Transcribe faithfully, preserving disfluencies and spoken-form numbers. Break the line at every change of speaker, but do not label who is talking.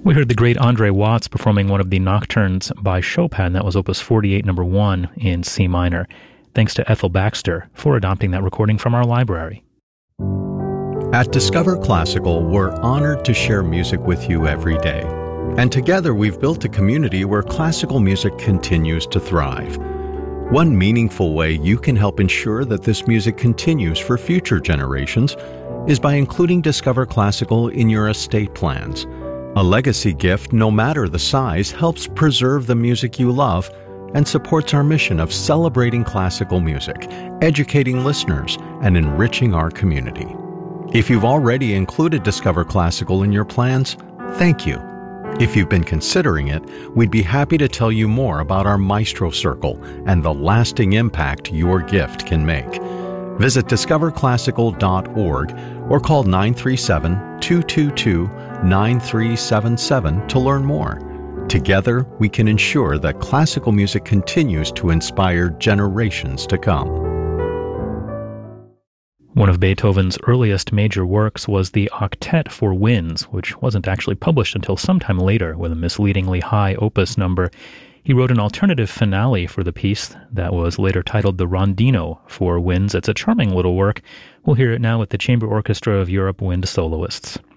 We heard the great Andre Watts performing one of the nocturnes by Chopin. That was Opus forty-eight, number one, in C minor. Thanks to Ethel Baxter for adopting that recording from our library.
At Discover Classical, we're honored to share music with you every day. And together we've built a community where classical music continues to thrive. One meaningful way you can help ensure that this music continues for future generations is by including Discover Classical in your estate plans. A legacy gift, no matter the size, helps preserve the music you love and supports our mission of celebrating classical music, educating listeners, and enriching our community. If you've already included Discover Classical in your plans, thank you. If you've been considering it, we'd be happy to tell you more about our Maestro Circle and the lasting impact your gift can make. Visit discover classical dot org or call nine three seven, two two two, nine three seven seven to learn more. Together, we can ensure that classical music continues to inspire generations to come.
One of Beethoven's earliest major works was the Octet for Winds, which wasn't actually published until sometime later with a misleadingly high opus number. He wrote an alternative finale for the piece that was later titled the Rondino for Winds. It's a charming little work. We'll hear it now with the Chamber Orchestra of Europe Wind Soloists.